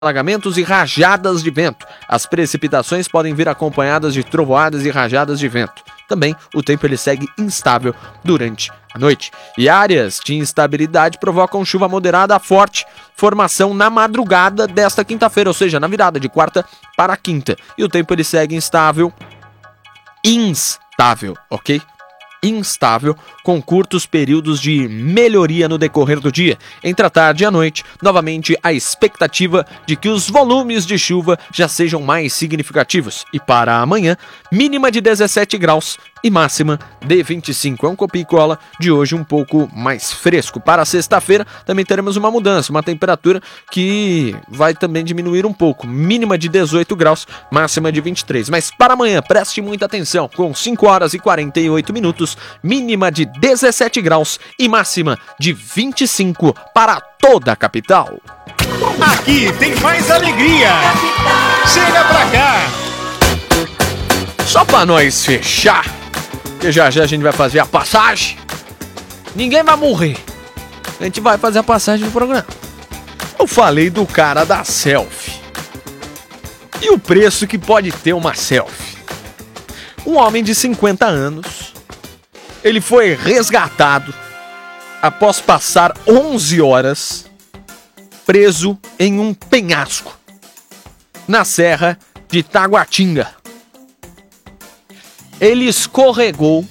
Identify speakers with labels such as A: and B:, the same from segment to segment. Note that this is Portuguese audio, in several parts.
A: alagamentos e rajadas de vento. As precipitações podem vir acompanhadas de trovoadas e rajadas de vento. Também o tempo ele segue instável durante a noite. E áreas de instabilidade provocam chuva moderada a forte, formação na madrugada desta quinta-feira, ou seja, na virada de quarta para quinta. E o tempo ele segue instável, ok? Instável, com curtos períodos de melhoria no decorrer do dia. Entre a tarde e a noite, novamente a expectativa de que os volumes de chuva já sejam mais significativos. E para amanhã, mínima de 17 graus e máxima de 25. É um copia e cola de hoje um pouco mais fresco. Para sexta-feira também teremos uma mudança, uma temperatura que vai também diminuir um pouco. Mínima de 18 graus, máxima de 23. Mas para amanhã, preste muita atenção, com 5 horas e 48 minutos, mínima de 17 graus e máxima de 25 para toda a capital.
B: Aqui tem mais alegria. Chega pra cá.
A: Só pra nós fechar, que já a gente vai fazer a passagem. Ninguém vai morrer. A gente vai fazer a passagem do programa. Eu falei do cara da selfie. E o preço que pode ter uma selfie. Um homem de 50 anos. Ele foi resgatado após passar 11 horas preso em um penhasco na Serra de Taguatinga. Ele escorregou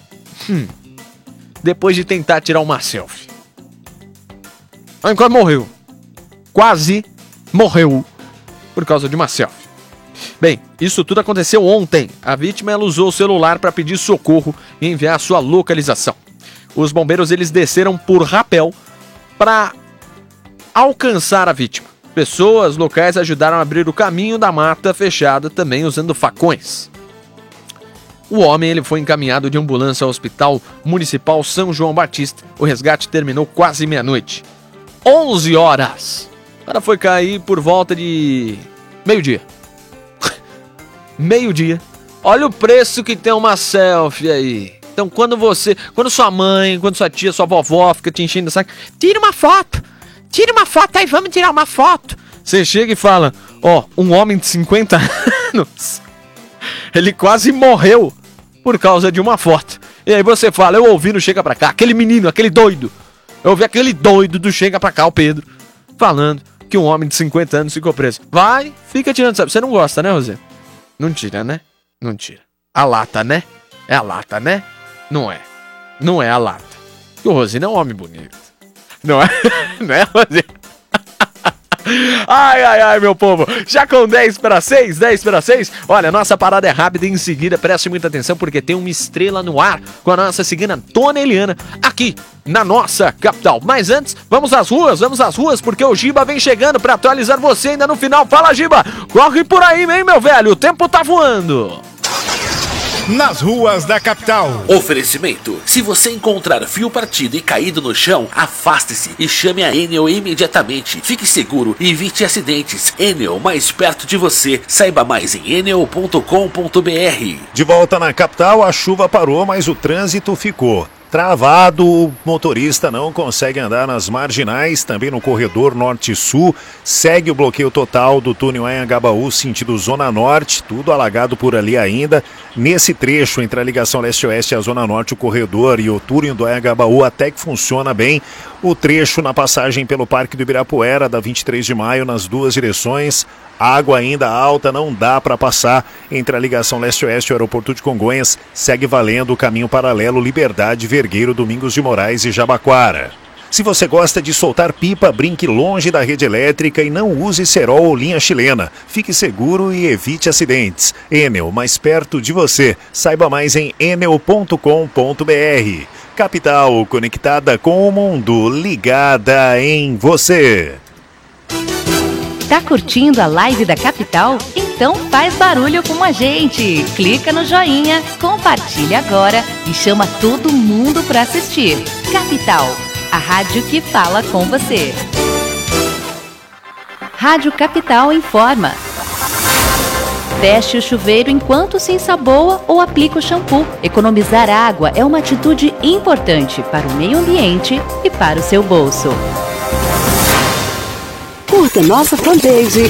A: depois de tentar tirar uma selfie. Aí quase morreu. Quase morreu por causa de uma selfie. Bem, isso tudo aconteceu ontem. A vítima ela usou o celular para pedir socorro e enviar sua localização. Os bombeiros eles desceram por rapel para alcançar a vítima. Pessoas locais ajudaram a abrir o caminho da mata fechada, também usando facões. O homem ele foi encaminhado de ambulância ao Hospital Municipal São João Batista. O resgate terminou quase meia-noite. 11 horas. O cara foi cair por volta de meio-dia. Meio-dia. Olha o preço que tem uma selfie aí. Então quando sua mãe, quando sua tia, sua vovó fica te enchendo o saco, tira uma foto aí, vamos tirar uma foto. Você chega e fala, um homem de 50 anos, ele quase morreu por causa de uma foto. E aí você fala, eu ouvi no Chega Pra Cá, aquele menino, aquele doido. Eu ouvi aquele doido do Chega Pra Cá, o Pedro, falando que um homem de 50 anos ficou preso. Vai, fica tirando, sabe? Você não gosta, né, Rosê? Não tira, né? Não tira. A lata, né? É a lata, né? Não é. Não é a lata. Porque o Rosê não é um homem bonito. Não é? Não é, Rosê? Ai, meu povo. Já com 10 para 6. Olha, nossa parada é rápida e em seguida preste muita atenção porque tem uma estrela no ar com a nossa seguinte Dona Eliana aqui na nossa capital. Mas antes, vamos às ruas porque o Giba vem chegando para atualizar você ainda no final. Fala, Giba! Corre por aí, hein, meu velho? O tempo tá voando.
B: Nas ruas da capital.
C: Oferecimento: se você encontrar fio partido e caído no chão, afaste-se e chame a Enel imediatamente. Fique seguro e evite acidentes. Enel, mais perto de você. Saiba mais em enel.com.br.
B: De volta na capital, a chuva parou, mas o trânsito ficou travado, o motorista não consegue andar nas marginais, também no corredor norte-sul, segue o bloqueio total do túnel Anhangabaú, sentido Zona Norte, tudo alagado por ali ainda. Nesse trecho entre a ligação leste-oeste e a Zona Norte, o corredor e o túnel do Anhangabaú até que funciona bem. O trecho na passagem pelo Parque do Ibirapuera, da 23 de maio, nas duas direções, água ainda alta, não dá para passar entre a ligação leste-oeste e o aeroporto de Congonhas, segue valendo o caminho paralelo Liberdade, Vergueiro, Domingos de Moraes e Jabaquara. Se você gosta de soltar pipa, brinque longe da rede elétrica e não use cerol ou linha chilena. Fique seguro e evite acidentes. Enel, mais perto de você. Saiba mais em enel.com.br. Capital, conectada com o mundo, ligada em você.
D: Tá curtindo a live da Capital? Então faz barulho com a gente. Clica no joinha, compartilha agora e chama todo mundo para assistir. Capital, a rádio que fala com você. Rádio Capital informa. Feche o chuveiro enquanto se ensaboa ou aplica o shampoo. Economizar água é uma atitude importante para o meio ambiente e para o seu bolso.
E: Curta nossa fanpage